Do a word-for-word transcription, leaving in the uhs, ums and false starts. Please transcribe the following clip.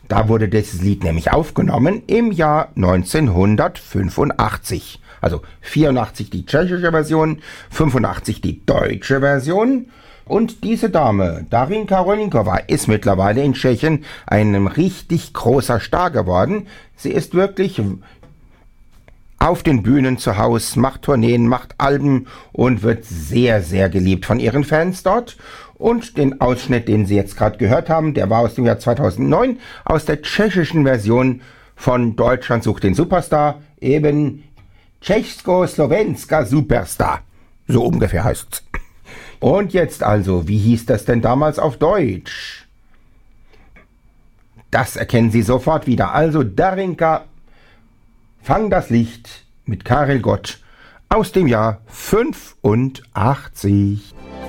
Da wurde dieses Lied nämlich aufgenommen im Jahr neunzehnhundertfünfundachtzig. Also vierundachtzig die tschechische Version, fünfundachtzig die deutsche Version. Und diese Dame, Darinka Rolníková, ist mittlerweile in Tschechien ein richtig großer Star geworden. Sie ist wirklich auf den Bühnen zu Hause, macht Tourneen, macht Alben und wird sehr, sehr geliebt von ihren Fans dort. Und den Ausschnitt, den Sie jetzt gerade gehört haben, der war aus dem Jahr zweitausendneun, aus der tschechischen Version von Deutschland sucht den Superstar, eben Tschechsko-Slowenska Superstar. So ungefähr heißt's. Und jetzt also, wie hieß das denn damals auf Deutsch? Das erkennen Sie sofort wieder. Also Darinka, Fang das Licht mit Karel Gott aus dem Jahr fünfundachtzig.